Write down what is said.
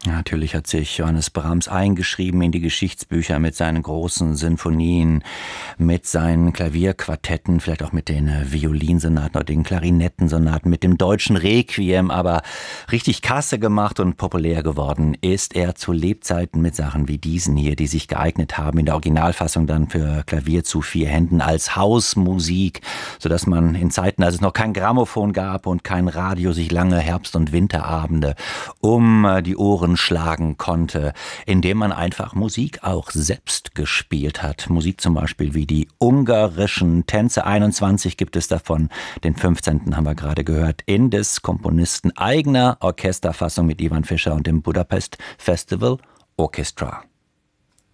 Natürlich hat sich Johannes Brahms eingeschrieben in die Geschichtsbücher mit seinen großen Sinfonien, mit seinen Klavierquartetten, vielleicht auch mit den Violinsonaten oder den Klarinettensonaten, mit dem deutschen Requiem, aber richtig Kasse gemacht und populär geworden ist er zu Lebzeiten mit Sachen wie diesen hier, die sich geeignet haben, in der Originalfassung dann für Klavier zu 4 Händen als Hausmusik, sodass man in Zeiten, als es noch kein Grammophon gab und kein Radio, sich lange Herbst- und Winterabende um die Ohren schlagen konnte, indem man einfach Musik auch selbst gespielt hat. Musik zum Beispiel wie die ungarischen Tänze. 21 gibt es davon. Den 15. haben wir gerade gehört in des Komponisten eigener Orchesterfassung mit Ivan Fischer und dem Budapest Festival Orchestra.